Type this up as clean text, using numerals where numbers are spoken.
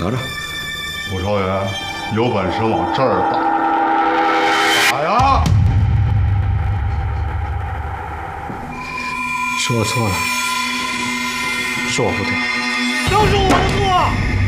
瞧瞧， 武少爷，有本事往这儿打，打呀！ 是我错了，是我不对。 都是我的错。